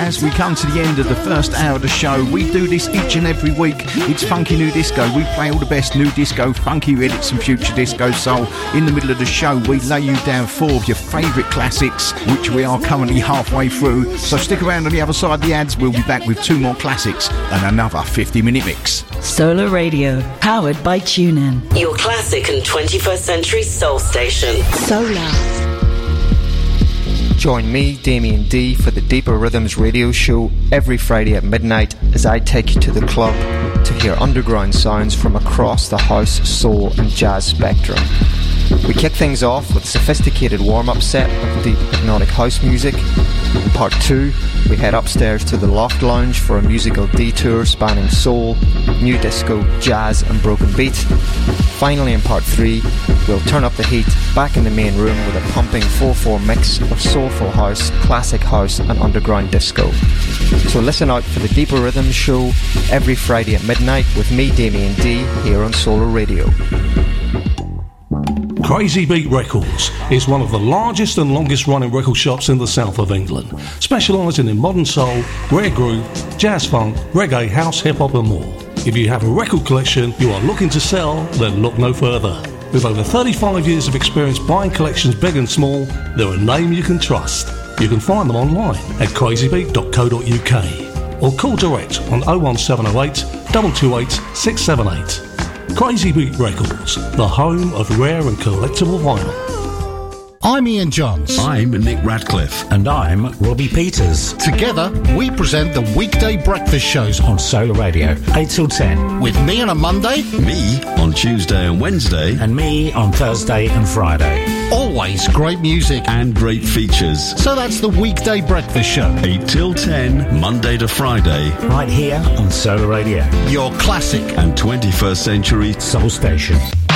as we come to the end of the first hour of the show. We do this each and every week. It's Funky New Disco. We play all the best new disco, funky edits and future disco soul. In the middle of the show, we lay you down 4 of your favourite classics, which we are currently halfway through. So stick around on the other side of the ads. We'll be back with 2 more classics and another 50-minute mix. Solar Radio, powered by TuneIn. Your classic and 21st century soul station. Solar. Join me, Damien D, for the Deeper Rhythms radio show every Friday at midnight as I take you to the club to hear underground sounds from across the house, soul and jazz spectrum. We kick things off with a sophisticated warm-up set of deep hypnotic house music. In part 2, we head upstairs to the Loft Lounge for a musical detour spanning soul, new disco, jazz and broken beat. Finally, in part 3, we'll turn up the heat back in the main room with a pumping 4/4 mix of soulful house, classic house and underground disco. So listen out for the Deeper Rhythms show every Friday at midnight with me, Damien D, here on Solar Radio. Crazy Beat Records is one of the largest and longest running record shops in the south of England, specialising in modern soul, rare groove, jazz funk, reggae, house, hip hop and more. If you have a record collection you are looking to sell, then look no further. With over 35 years of experience buying collections big and small, they're a name you can trust. You can find them online at crazybeat.co.uk or call direct on 01708 228 678. Crazy Beat Records, the home of rare and collectible vinyl. I'm Ian Johns. I'm Nick Radcliffe. And I'm Robbie Peters. Together, we present the weekday breakfast shows on Solar Radio, 8 till 10. With me on a Monday, me on Tuesday and Wednesday, and me on Thursday and Friday. Always great music and great features. So that's the weekday breakfast show. 8 till 10, Monday to Friday. Right here on Solar Radio. Your classic and 21st century soul station.